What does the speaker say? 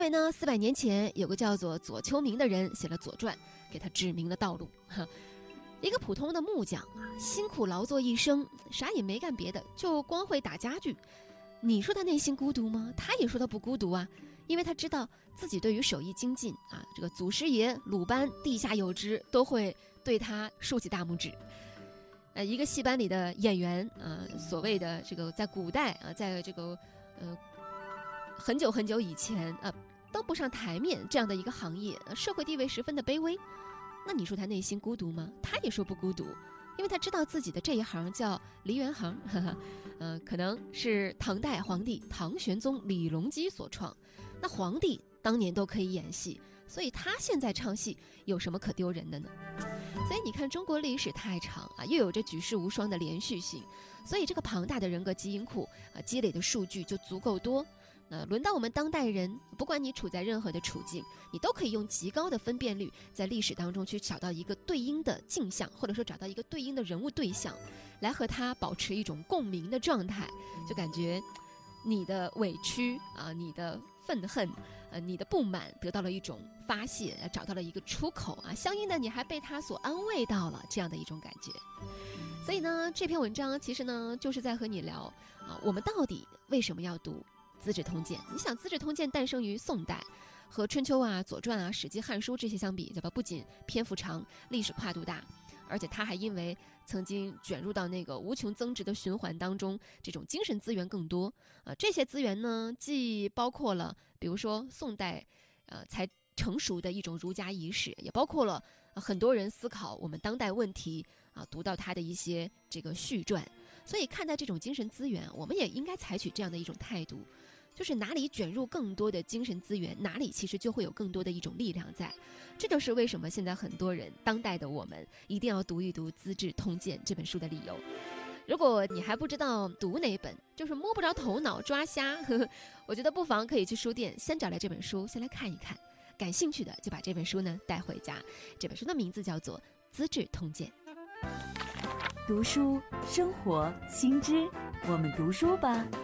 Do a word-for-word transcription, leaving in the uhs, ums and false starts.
因为呢，四百年前有个叫做左丘明的人写了《左传》，给他指明了道路。一个普通的木匠啊，辛苦劳作一生，啥也没干别的，就光会打家具。你说他内心孤独吗？他也说他不孤独啊，因为他知道自己对于手艺精进啊，这个祖师爷鲁班地下有知，都会对他竖起大拇指。呃，一个戏班里的演员啊，所谓的这个在古代啊，在这个呃很久很久以前啊。登不上台面这样的一个行业，社会地位十分的卑微，那你说他内心孤独吗？他也说不孤独，因为他知道自己的这一行叫梨园行，呵呵，呃，可能是唐代皇帝唐玄宗李隆基所创。那皇帝当年都可以演戏，所以他现在唱戏有什么可丢人的呢？所以你看，中国历史太长啊，又有着举世无双的连续性，所以这个庞大的人格基因库啊，积累的数据就足够多。那轮到我们当代人，不管你处在任何的处境，你都可以用极高的分辨率，在历史当中去找到一个对应的镜像，或者说找到一个对应的人物对象，来和他保持一种共鸣的状态，就感觉你的委屈啊，你的愤恨，呃，你的不满得到了一种发泄，找到了一个出口啊，相应的你还被他所安慰到了，这样的一种感觉。所以呢，这篇文章其实呢，就是在和你聊啊，我们到底为什么要读资治通鉴？你想，资治通鉴诞生于宋代，和春秋啊、左传啊、史记、汉书这些相比，对吧？不仅篇幅长，历史跨度大，而且它还因为曾经卷入到那个无穷增值的循环当中，这种精神资源更多啊、呃。这些资源呢，既包括了比如说宋代，呃，才成熟的一种儒家仪式，也包括了、呃、很多人思考我们当代问题啊、呃，读到他的一些这个序传。所以看待这种精神资源，我们也应该采取这样的一种态度。就是哪里卷入更多的精神资源，哪里其实就会有更多的一种力量在。这就是为什么现在很多人，当代的我们一定要读一读《资治通鉴》这本书的理由。如果你还不知道读哪本，就是摸不着头脑抓瞎，呵呵，我觉得不妨可以去书店先找来这本书，先来看一看。感兴趣的就把这本书呢带回家。这本书的名字叫做《资治通鉴》。 读书生活新知，我们读书吧。